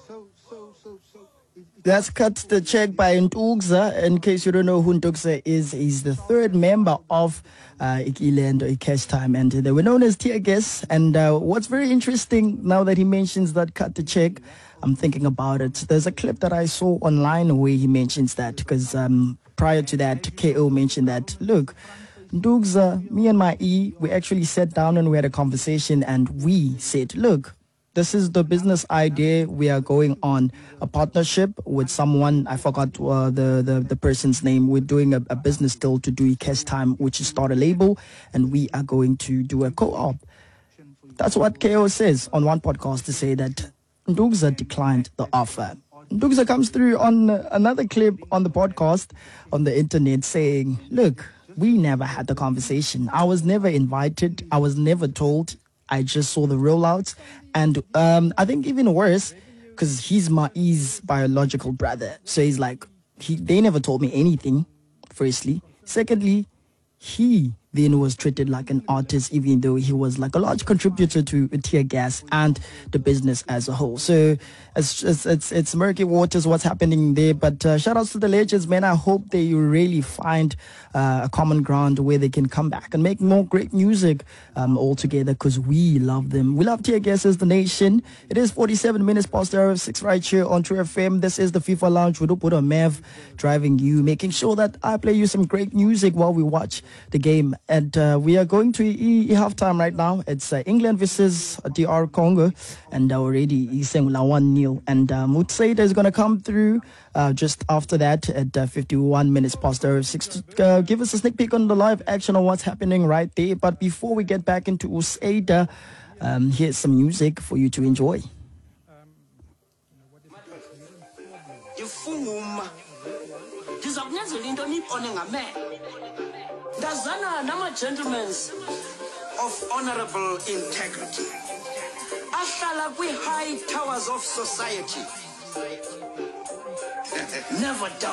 That's Cut the Check by Ntugza. In case you don't know who Ntugza is, he's the third member of Ikilend or Cash Time, and they were known as Tear Gas. And what's very interesting now that he mentions that Cut the Check, I'm thinking about it. There's a clip that I saw online where he mentions that because prior to that, KO mentioned that, look, Ntugza, me and my E, we actually sat down and we had a conversation and we said, look, this is the business idea. We are going on a partnership with someone. I forgot the person's name. We're doing a business deal to do Cash Time, which is start a label, and we are going to do a co-op. That's what KO says on one podcast to say that Ntugza declined the offer. Ntugza comes through on another clip on the podcast on the internet saying, look, we never had the conversation. I was never invited. I was never told. I just saw the rollouts. And I think even worse, because he's my biological brother. So he's like, they never told me anything, firstly. Secondly, he then was treated like an artist, even though he was like a large contributor to Tear Gas and the business as a whole. So it's murky waters what's happening there. But shout outs to the legends, man. I hope they really find a common ground where they can come back and make more great music all together, because we love them. We love Tear Gas as the nation. It is 47 minutes past the hour of 6 right here on True FM. This is the FIFA Lounge with Upudo Mev, driving you, making sure that I play you some great music while we watch the game. And we are going to halftime right now. It's England versus DR Congo, and already Iseng 1-0. And Mutsaida is going to come through just after that at 51 minutes past the hour of 6 to give us a sneak peek on the live action on what's happening right there. But before we get back into Usaida, here's some music for you to enjoy. Dazana nama gentlemen of honorable integrity. Ahlala kwi high towers of society. Never doubt.